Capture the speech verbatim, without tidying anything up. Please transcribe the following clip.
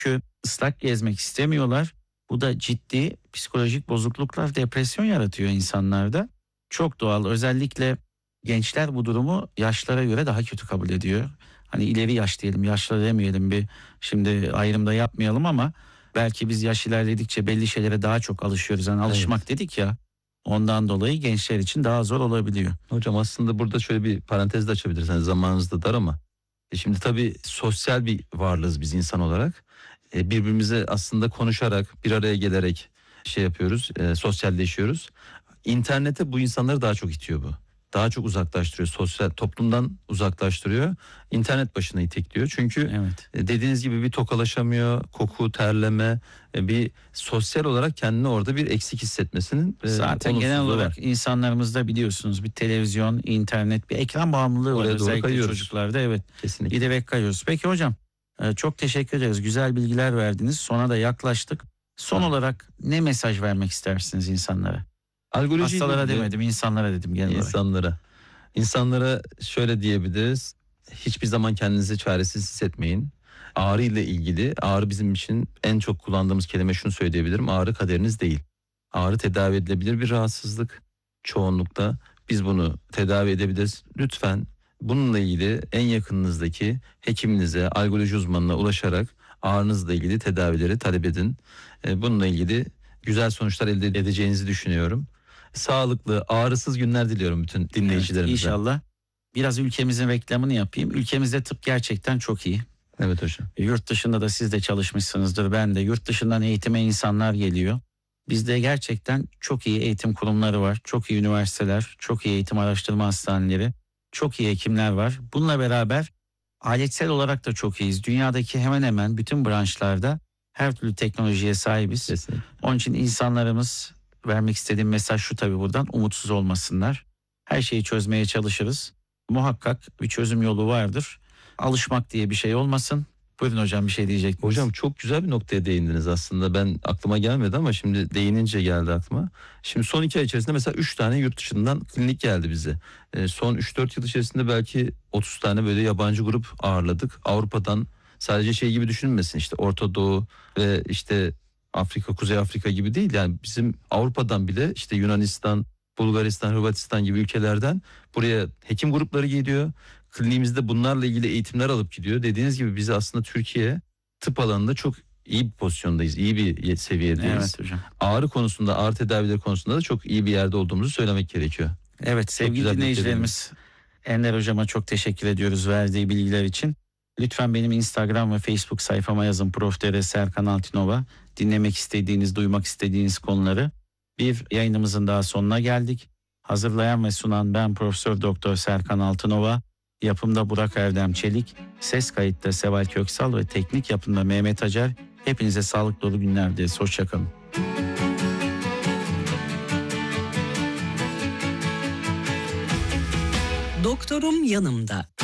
Çünkü ıslak gezmek istemiyorlar. Bu da ciddi psikolojik bozukluklar, depresyon yaratıyor insanlarda. Çok doğal. Özellikle gençler bu durumu yaşlara göre daha kötü kabul ediyor. Hani ileri yaş diyelim, yaşlı demeyelim, bir şimdi ayrımda yapmayalım ama belki biz yaş ilerledikçe belli şeylere daha çok alışıyoruz. Yani alışmak Evet. dedik ya, ondan dolayı gençler için daha zor olabiliyor. Hocam aslında burada şöyle bir parantez de açabiliriz. Yani zamanınız da dar ama e şimdi tabii sosyal bir varlığız biz insan olarak. E, birbirimize aslında konuşarak, bir araya gelerek şey yapıyoruz, e, sosyalleşiyoruz. İnternete bu insanları daha çok itiyor bu. Daha çok uzaklaştırıyor, sosyal toplumdan uzaklaştırıyor. İnternet başına itekliyor. Çünkü Evet. e, dediğiniz gibi bir tokalaşamıyor, koku, terleme, e, bir sosyal olarak kendini orada bir eksik hissetmesinin e, Zaten genel olumsuzluğu olarak var. insanlarımızda biliyorsunuz bir televizyon, internet, bir ekran bağımlılığı var. Oraya doğru Özellikle kayıyoruz. çocuklarda, evet. Kesinlikle. Giderek kayıyoruz. Peki hocam, e, çok teşekkür ederiz. Güzel bilgiler verdiniz. Sona da yaklaştık. Son Ha. olarak ne mesaj vermek istersiniz insanlara? Algolojiyle Hastalara ilgili demedim, insanlara dedim genel olarak. insanlara. İnsanlara şöyle diyebiliriz. Hiçbir zaman kendinizi çaresiz hissetmeyin. Ağrı ile ilgili, ağrı bizim için en çok kullandığımız kelime, şunu söyleyebilirim: ağrı kaderiniz değil. Ağrı tedavi edilebilir bir rahatsızlık çoğunlukta. Biz bunu tedavi edebiliriz. Lütfen bununla ilgili en yakınınızdaki hekiminize, algoloji uzmanına ulaşarak ağrınızla ilgili tedavileri talep edin. E, Bununla ilgili güzel sonuçlar elde edeceğinizi düşünüyorum. Sağlıklı, ağrısız günler diliyorum bütün Evet, dinleyicilerimize. inşallah. Biraz ülkemizin reklamını yapayım. Ülkemizde tıp gerçekten çok iyi. Evet hocam. Yurt dışında da siz de çalışmışsınızdır, ben de. Yurt dışından eğitime insanlar geliyor. Bizde gerçekten çok iyi eğitim kurumları var. Çok iyi üniversiteler, çok iyi eğitim araştırma hastaneleri, çok iyi hekimler var. Bununla beraber aletsel olarak da çok iyiyiz. Dünyadaki hemen hemen bütün branşlarda her türlü teknolojiye sahibiz. Kesinlikle. Onun için insanlarımız, vermek istediğim mesaj şu tabii buradan: umutsuz olmasınlar. Her şeyi çözmeye çalışırız. Muhakkak bir çözüm yolu vardır. Alışmak diye bir şey olmasın. Buyurun hocam, bir şey diyecektiniz. Hocam çok güzel bir noktaya değindiniz aslında. Ben aklıma gelmedi ama şimdi değinince geldi aklıma. Şimdi son iki ay içerisinde mesela üç tane yurt dışından klinik geldi bize. E, son üç dört yıl içerisinde belki otuz tane böyle yabancı grup ağırladık. Avrupa'dan, sadece şey gibi düşünülmesin, işte Orta Doğu ve işte Afrika, Kuzey Afrika gibi değil. Yani bizim Avrupa'dan bile, işte Yunanistan, Bulgaristan, Hırvatistan gibi ülkelerden buraya hekim grupları geliyor. Kliniğimizde bunlarla ilgili eğitimler alıp gidiyor. Dediğiniz gibi biz aslında Türkiye tıp alanında çok iyi bir pozisyondayız. İyi bir seviyedeyiz. Evet hocam. Ağrı konusunda, ağrı tedavileri konusunda da çok iyi bir yerde olduğumuzu söylemek gerekiyor. Evet, sevgili güzel bir dinleyicilerimiz, Enver hocama çok teşekkür ediyoruz verdiği bilgiler için. Lütfen benim Instagram ve Facebook sayfama yazın: Prof Doktor Serkan Altınova. Dinlemek istediğiniz, duymak istediğiniz konuları. Bir yayınımızın daha sonuna geldik. Hazırlayan ve sunan ben Profesör Doktor Serkan Altınova. Yapımda Burak Erdem Çelik, ses kayıtta Seval Köksal ve teknik yapımda Mehmet Acar. Hepinize sağlık dolu günler dileriz. Hoşça kalın. Doktorum yanımda.